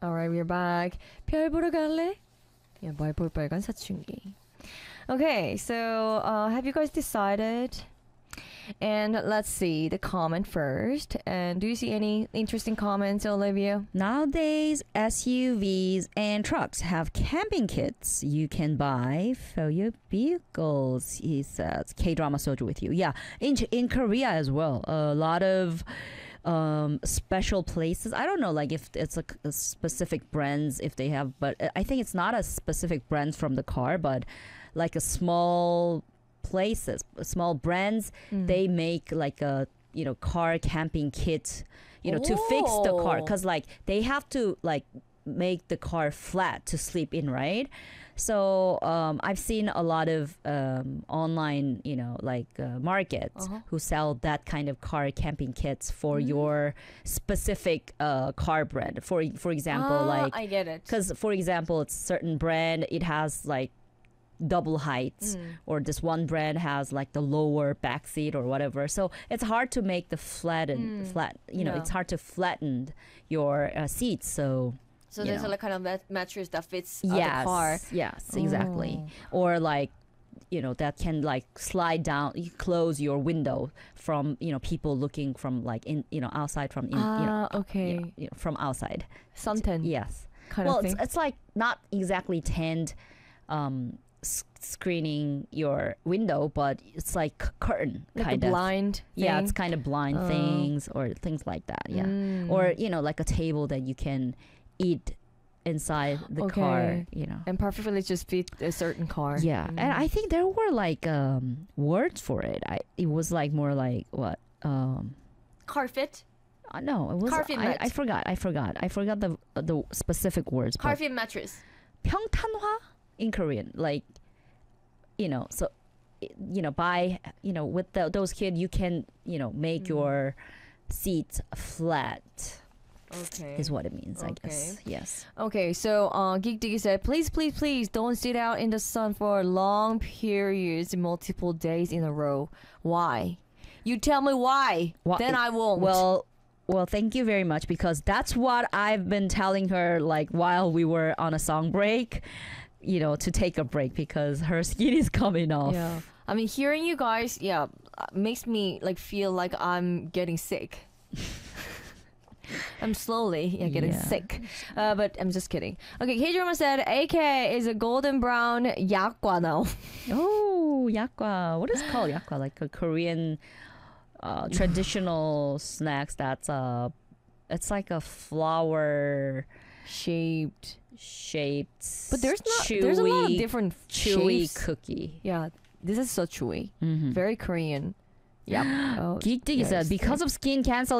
Alright, we're back. 별 보러 갈래? 야, 말볼빨간 사춘기. Okay, so have you guys decided? And let's see the comment first. And do you see any interesting comments, Olivia? Nowadays, SUVs and trucks have camping kits you can buy for your vehicles, he says. K-drama soju with you. Yeah, in Korea as well. A lot of special places. I don't know, like if it's a specific brands if they have, but I think it's not a specific brands from the car, but like a small places, small brands, they make like a car camping kit, to fix the car, because like they have to like make the car flat to sleep in, right? So I've seen a lot of online, markets who sell that kind of car camping kits for your specific car brand. For example, like I get it. Because for example, it's certain brand, it has like double heights, or this one brand has like the lower back seat or whatever. So it's hard to make the flat. It's hard to flatten your seats. So there's a kind of mattress that fits the car. Yes, exactly. Or like, that can like slide down, you close your window from, people looking from like outside from, from outside. Suntan. Yes. Kind of thing. It's like not exactly tanned, screening your window, but it's like curtain, like kind a of blind thing? Yeah, it's kind of blind things or things like that. Or like a table that you can eat inside the car, and perfectly just fit a certain car. And I think there were like words for it. It was like more like what, car fit. No, it was car fit mat. I forgot the specific words. Car fit mattress. 평탄화 in Korean, like, so by with those kids you can make your seats flat. Okay, is what it means. I guess. Yes. Okay, so Geek Diggy said, please don't sit out in the sun for long periods, multiple days in a row. Why? You tell me why. Then I won't. Well, thank you very much, because that's what I've been telling her, like while we were on a song break, to take a break because her skin is coming off. Yeah. I mean, hearing you guys, makes me like feel like I'm getting sick. I'm slowly getting sick. But I'm just kidding. Okay, K-drama said AK is a golden brown yakgwa now. Oh, yakgwa. What is it called yakgwa? Like a Korean traditional snacks that's it's like a flower shaped. But there's a lot of different chewy shapes. Cookie. Yeah, this is so chewy. Very Korean. Yeah. Geek Diggy said because of skin cancer,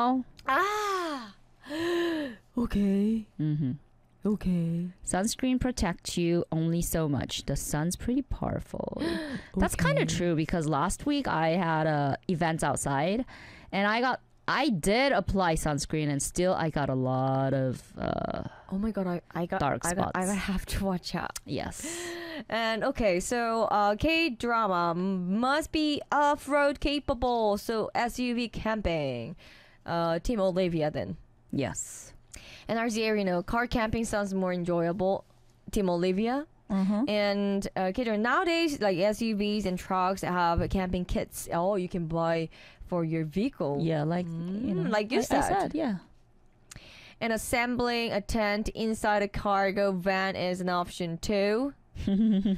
Okay. Okay. Sunscreen protects you only so much. The sun's pretty powerful. That's kind of true, because last week I had events outside and I did apply sunscreen and still I got a lot of oh my god, I got dark spots. I have to watch out. Yes. And okay, so K-drama must be off-road capable, so SUV camping. Team Olivia then. Yes. And RZA, car camping sounds more enjoyable. Team Olivia. And K-drama nowadays, like SUVs and trucks have camping kits. Oh, you can buy for your vehicle. Yeah, like like you said. I said, yeah. And assembling a tent inside a cargo van is an option too.